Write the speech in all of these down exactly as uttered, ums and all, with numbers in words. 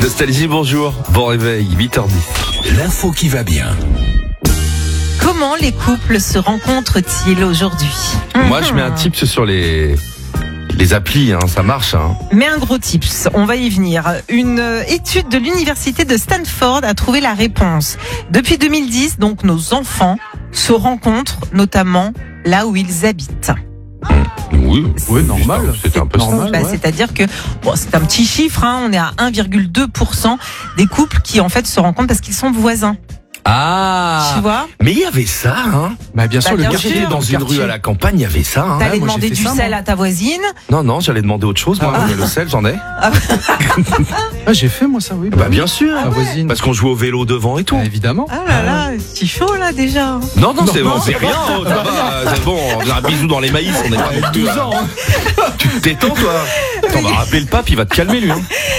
Nostalgie, bonjour. Bon réveil, huit heures dix. L'info qui va bien. Comment les couples se rencontrent-ils aujourd'hui? Moi, je mets un tips sur les les applis, hein, ça marche. Hein. Mais un gros tips, on va y venir. Une étude de l'université de Stanford a trouvé la réponse. Depuis deux mille dix, donc, nos enfants se rencontrent notamment là où ils habitent. Oui, oui, normal. C'est un peu normal. Bah, ouais. C'est-à-dire que bon, c'est un petit chiffre, hein, on est à un virgule deux pour cent des couples qui en fait se rencontrent parce qu'ils sont voisins. Ah. Tu vois? Mais il y avait ça, hein. Bah bien sûr, Bah, le bien quartier. sûr. J'étais dans le une quartier. rue à la campagne, il y avait ça. Hein. T'allais moi, j'ai demander fait du ça, sel moi. à ta voisine. Non, non, j'allais demander autre chose. Moi, mais le sel, j'en ai. Ah, j'ai fait moi ça, oui. Bah bien sûr. Ma voisine. Parce qu'on jouait au vélo devant et tout. Bah, évidemment. Ah là là, c'est chaud là déjà. Non, non, c'est Non, bon, c'est rien. oh, ça va, c'est bon, on a un bisou dans les maïs, on est pas non plus, douze là. ans. hein. Tu te détends, toi. Attends, on va rappeler le pape, il va te calmer, lui. Hein.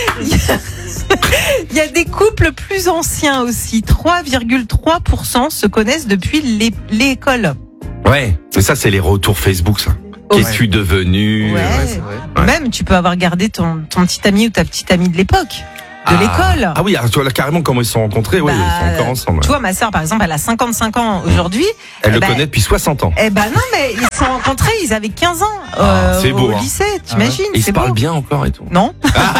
Il y a des couples plus anciens aussi. trois virgule trois pour cent se connaissent depuis l'é- l'école. Ouais, mais ça, c'est les retours Facebook, ça. Ouais. Qu'es-tu devenu Ouais. Ouais, c'est vrai. Ouais. Même, tu peux avoir gardé ton, ton petit ami ou ta petite amie de l'époque, de Ah. l'école. Ah oui, alors, tu vois là carrément comment ils se sont rencontrés, oui, Bah, ils sont encore ensemble. Tu vois, ma sœur, par exemple, elle a cinquante-cinq ans aujourd'hui. Elle eh le ben, connaît depuis soixante ans. Eh ben non, mais ils se sont rencontrés, ils avaient quinze ans euh, Ah, c'est beau, au hein. lycée, t'imagines? Et ils c'est se parlent beau. bien encore et tout. Non,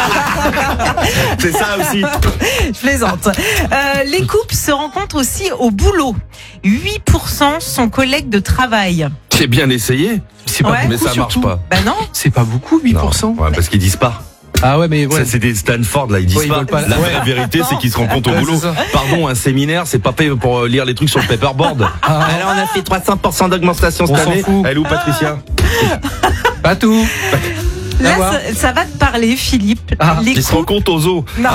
C'est ça aussi. je plaisante. Euh, les couples se rencontrent aussi au boulot. huit pour cent sont collègues de travail. J'ai bien essayé, C'est pas Ouais. beaucoup, mais ça marche surtout. pas. Ben non. C'est pas beaucoup, huit pour cent. Non, ouais, parce qu'ils disent pas. Ah ouais, mais ouais. Ça, c'est des Stanford, là, ils disent Ouais, ils pas. veulent pas- La ouais. vraie vérité, c'est qu'ils se rencontrent au Ouais, boulot. c'est ça. Pardon, un séminaire, c'est pas fait pour euh, lire les trucs sur le paperboard. Ah. Alors, on a fait trois cents pour cent d'augmentation cette On s'en année. fout. Elle est où, Patricia? Pas tout. Là, voir. ça, ça va te parler, Philippe. Ah, les, Ils se couples, rencontrent au zoo. non.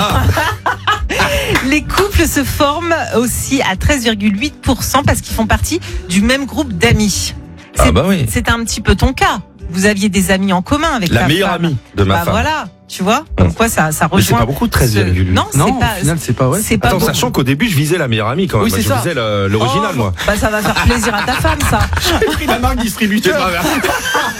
les couples se forment aussi à treize virgule huit pour cent parce qu'ils font partie du même groupe d'amis. Ah C'est- bah oui. C'est un petit peu ton cas. Vous aviez des amis en commun avec La ta meilleure femme. amie de ma Bah femme. voilà, tu vois. Comme quoi, ça, ça Mais c'est rejoint. pas beaucoup, treize virgule huit. ce- Non, Non, c'est pas. au final, c'est pas ouais. C'est pas Attends, beaucoup. sachant qu'au début, je visais la meilleure amie quand même. Oui, Moi, c'est je ça. visais le- l'original, Oh, moi. Bah ça va faire plaisir à ta femme, ça. J'ai pris la marque distributeur.